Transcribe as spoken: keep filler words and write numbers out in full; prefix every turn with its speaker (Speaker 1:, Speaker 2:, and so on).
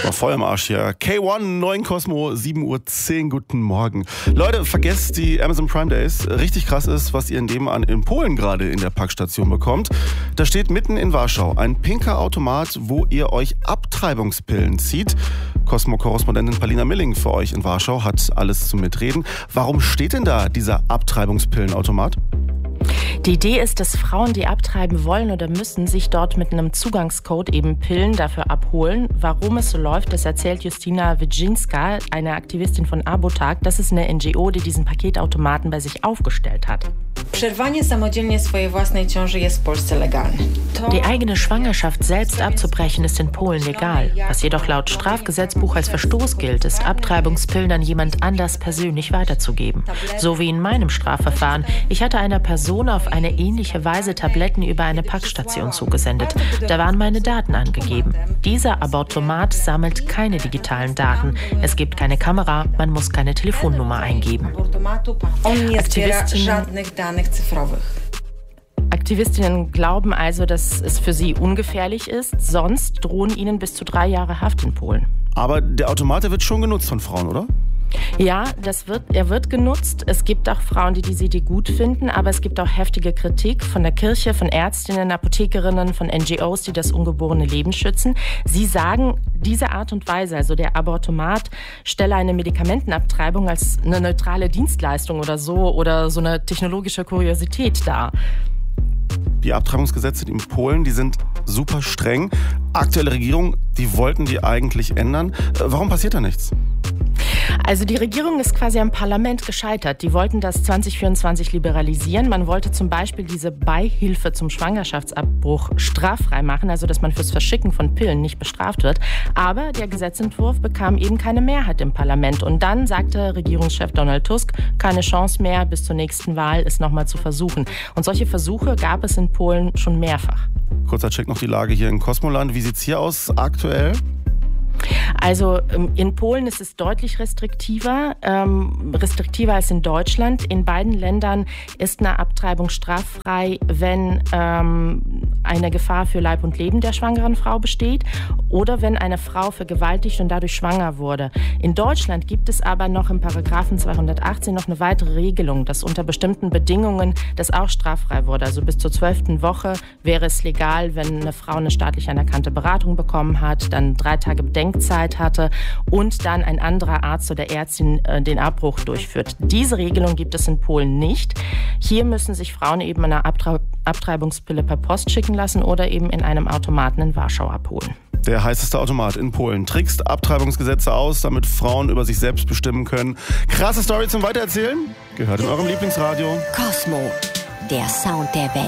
Speaker 1: War voll im Arsch hier. K eins, neun Cosmo, sieben Uhr zehn, guten Morgen. Leute, vergesst die Amazon Prime Days. Richtig krass ist, was ihr nebenan in Polen gerade in der Packstation bekommt. Da steht mitten in Warschau ein pinker Automat, wo ihr euch Abtreibungspillen zieht. Cosmo-Korrespondentin Palina Milling für euch in Warschau hat alles zum Mitreden. Warum steht denn da dieser Abtreibungspillenautomat?
Speaker 2: Die Idee ist, dass Frauen, die abtreiben wollen oder müssen, sich dort mit einem Zugangscode eben Pillen dafür abholen. Warum es so läuft, das erzählt Justyna Wydzinska, eine Aktivistin von Abotag. Das ist eine N G O, die diesen Paketautomaten bei sich aufgestellt hat. Die eigene Schwangerschaft selbst abzubrechen ist in Polen legal. Was jedoch laut Strafgesetzbuch als Verstoß gilt, ist Abtreibungspillen an jemand anders persönlich weiterzugeben. So wie in meinem Strafverfahren. Ich hatte einer Person auf eine ähnliche Weise Tabletten über eine Packstation zugesendet. Da waren meine Daten angegeben. Dieser Automat sammelt keine digitalen Daten. Es gibt keine Kamera, man muss keine Telefonnummer eingeben. Aktivistinnen Aktivistinnen glauben also, dass es für sie ungefährlich ist. Sonst drohen ihnen bis zu drei Jahre Haft in Polen.
Speaker 1: Aber der Automat, der wird schon genutzt von Frauen, oder?
Speaker 2: Ja, das wird, er wird genutzt. Es gibt auch Frauen, die diese Idee gut finden, aber es gibt auch heftige Kritik von der Kirche, von Ärztinnen, Apothekerinnen, von N G Os, die das ungeborene Leben schützen. Sie sagen, diese Art und Weise, also der Automat, stelle eine Medikamentenabtreibung als eine neutrale Dienstleistung oder so oder so eine technologische Kuriosität dar.
Speaker 1: Die Abtreibungsgesetze in Polen, die sind super streng. Aktuelle Regierung, die wollten die eigentlich ändern. Warum passiert da nichts?
Speaker 2: Also die Regierung ist quasi am Parlament gescheitert. Die wollten das zwanzig vierundzwanzig liberalisieren. Man wollte zum Beispiel diese Beihilfe zum Schwangerschaftsabbruch straffrei machen, also dass man fürs Verschicken von Pillen nicht bestraft wird. Aber der Gesetzentwurf bekam eben keine Mehrheit im Parlament. Und dann sagte Regierungschef Donald Tusk, keine Chance mehr, bis zur nächsten Wahl es nochmal zu versuchen. Und solche Versuche gab es in Polen schon mehrfach.
Speaker 1: Kurzer Check noch die Lage hier in Cosmoland. Wie sieht's hier aus aktuell?
Speaker 2: Also in Polen ist es deutlich restriktiver, ähm, restriktiver als in Deutschland. In beiden Ländern ist eine Abtreibung straffrei, wenn ähm, eine Gefahr für Leib und Leben der schwangeren Frau besteht oder wenn eine Frau vergewaltigt und dadurch schwanger wurde. In Deutschland gibt es aber noch im Paragraphen zweihundertachtzehn noch eine weitere Regelung, dass unter bestimmten Bedingungen das auch straffrei wurde. Also bis zur zwölften Woche wäre es legal, wenn eine Frau eine staatlich anerkannte Beratung bekommen hat, dann drei Tage Bedenkzeit hatte und dann ein anderer Arzt oder Ärztin äh, den Abbruch durchführt. Diese Regelung gibt es in Polen nicht. Hier müssen sich Frauen eben eine Abtre- Abtreibungspille per Post schicken lassen oder eben in einem Automaten in Warschau abholen.
Speaker 1: Der heißeste Automat in Polen trickst Abtreibungsgesetze aus, damit Frauen über sich selbst bestimmen können. Krasse Story zum Weitererzählen? Gehört in eurem Lieblingsradio.
Speaker 3: Cosmo, der Sound der Welt.